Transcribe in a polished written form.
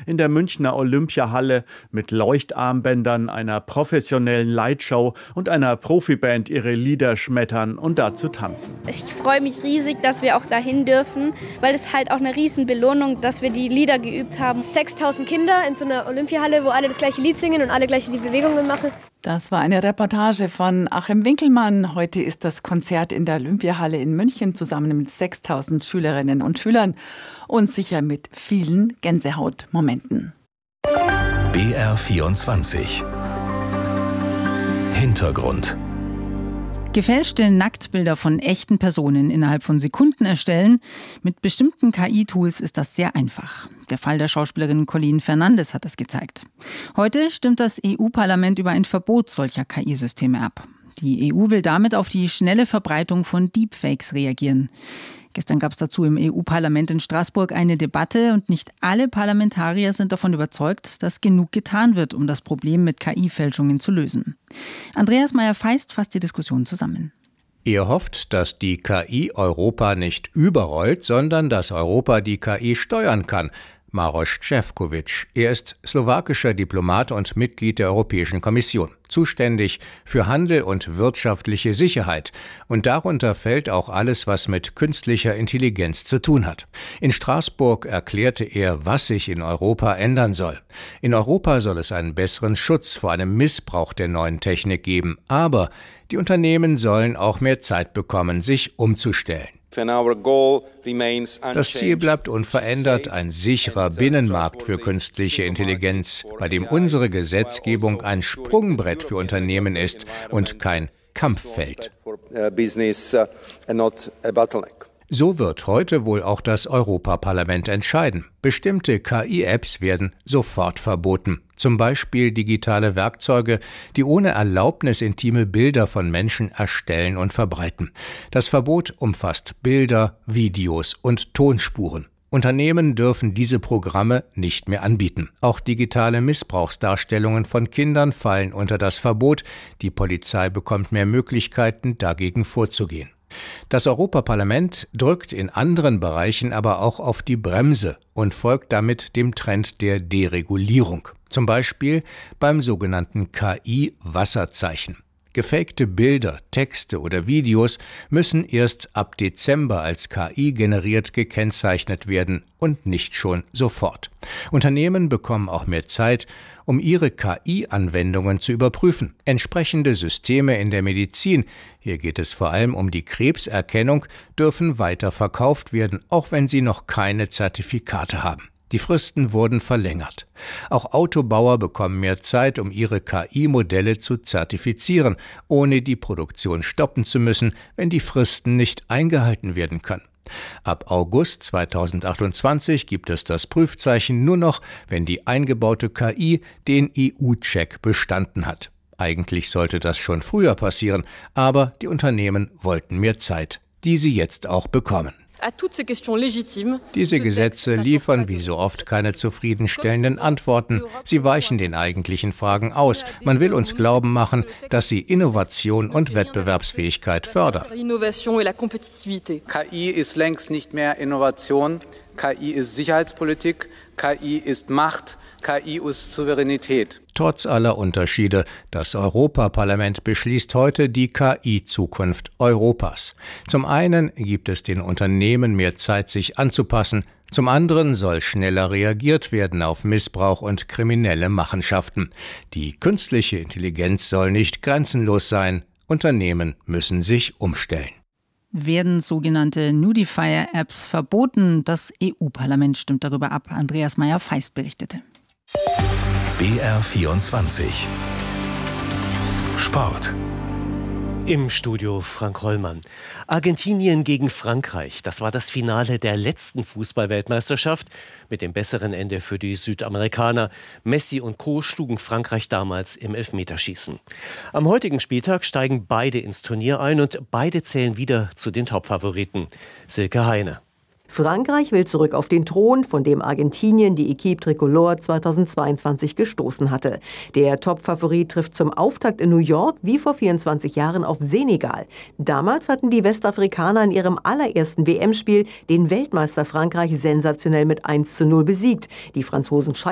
in der Münchner Olympiahalle mit Leuchtarmbändern, einer professionellen Lightshow und einer Profiband ihre Lieder schmettern und dazu tanzen. Ich freue mich riesig, dass wir auch dahin dürfen, weil es halt auch eine riesen Belohnung, dass wir die Lieder geübt haben. 6.000 Kinder in so einer Olympiahalle, wo alle das gleiche Lied singen und alle gleich die Bewegungen machen. Das war eine Reportage von Achim Winkelmann. Heute ist das Konzert in der Olympiahalle in München zusammen mit 6.000 Schülerinnen und Schülern und sicher mit vielen Gänsehautmomenten. BR24 Hintergrund. Gefälschte Nacktbilder von echten Personen innerhalb von Sekunden erstellen. Mit bestimmten KI-Tools ist das sehr einfach. Der Fall der Schauspielerin Colleen Fernandes hat das gezeigt. Heute stimmt das EU-Parlament über ein Verbot solcher KI-Systeme ab. Die EU will damit auf die schnelle Verbreitung von Deepfakes reagieren. Gestern gab es dazu im EU-Parlament in Straßburg eine Debatte und nicht alle Parlamentarier sind davon überzeugt, dass genug getan wird, um das Problem mit KI-Fälschungen zu lösen. Andreas Meyer-Feist fasst die Diskussion zusammen. Er hofft, dass die KI Europa nicht überrollt, sondern dass Europa die KI steuern kann. Maroš Šefčovič. Er ist slowakischer Diplomat und Mitglied der Europäischen Kommission, zuständig für Handel und wirtschaftliche Sicherheit. Und darunter fällt auch alles, was mit künstlicher Intelligenz zu tun hat. In Straßburg erklärte er, was sich in Europa ändern soll. In Europa soll es einen besseren Schutz vor einem Missbrauch der neuen Technik geben. Aber die Unternehmen sollen auch mehr Zeit bekommen, sich umzustellen. Das Ziel bleibt unverändert, ein sicherer Binnenmarkt für künstliche Intelligenz, bei dem unsere Gesetzgebung ein Sprungbrett für Unternehmen ist und kein Kampffeld. So wird heute wohl auch das Europaparlament entscheiden. Bestimmte KI-Apps werden sofort verboten. Zum Beispiel digitale Werkzeuge, die ohne Erlaubnis intime Bilder von Menschen erstellen und verbreiten. Das Verbot umfasst Bilder, Videos und Tonspuren. Unternehmen dürfen diese Programme nicht mehr anbieten. Auch digitale Missbrauchsdarstellungen von Kindern fallen unter das Verbot. Die Polizei bekommt mehr Möglichkeiten, dagegen vorzugehen. Das Europaparlament drückt in anderen Bereichen aber auch auf die Bremse und folgt damit dem Trend der Deregulierung. Zum Beispiel beim sogenannten KI-Wasserzeichen. Gefakte Bilder, Texte oder Videos müssen erst ab Dezember als KI generiert gekennzeichnet werden und nicht schon sofort. Unternehmen bekommen auch mehr Zeit, um ihre KI-Anwendungen zu überprüfen. Entsprechende Systeme in der Medizin, hier geht es vor allem um die Krebserkennung, dürfen weiter verkauft werden, auch wenn sie noch keine Zertifikate haben. Die Fristen wurden verlängert. Auch Autobauer bekommen mehr Zeit, um ihre KI-Modelle zu zertifizieren, ohne die Produktion stoppen zu müssen, wenn die Fristen nicht eingehalten werden können. Ab August 2028 gibt es das Prüfzeichen nur noch, wenn die eingebaute KI den EU-Check bestanden hat. Eigentlich sollte das schon früher passieren, aber die Unternehmen wollten mehr Zeit, die sie jetzt auch bekommen. Diese Gesetze liefern wie so oft keine zufriedenstellenden Antworten. Sie weichen den eigentlichen Fragen aus. Man will uns glauben machen, dass sie Innovation und Wettbewerbsfähigkeit fördern. KI ist längst nicht mehr Innovation. KI ist Sicherheitspolitik. KI ist Macht. KI ist Souveränität. Trotz aller Unterschiede, das Europaparlament beschließt heute die KI-Zukunft Europas. Zum einen gibt es den Unternehmen mehr Zeit, sich anzupassen, zum anderen soll schneller reagiert werden auf Missbrauch und kriminelle Machenschaften. Die künstliche Intelligenz soll nicht grenzenlos sein, Unternehmen müssen sich umstellen. Werden sogenannte Nudifier-Apps verboten? Das EU-Parlament stimmt darüber ab. Andreas Meyer-Feist berichtete. BR24 Sport. Im Studio Frank Hollmann. Argentinien gegen Frankreich. Das war das Finale der letzten Fußball-Weltmeisterschaft mit dem besseren Ende für die Südamerikaner. Messi und Co. schlugen Frankreich damals im Elfmeterschießen. Am heutigen Spieltag steigen beide ins Turnier ein und beide zählen wieder zu den Top-Favoriten. Silke Heine. Frankreich will zurück auf den Thron, von dem Argentinien die Équipe Tricolore 2022 gestoßen hatte. Der Top-Favorit trifft zum Auftakt in New York wie vor 24 Jahren auf Senegal. Damals hatten die Westafrikaner in ihrem allerersten WM-Spiel den Weltmeister Frankreich sensationell mit 1:0 besiegt. Die Franzosen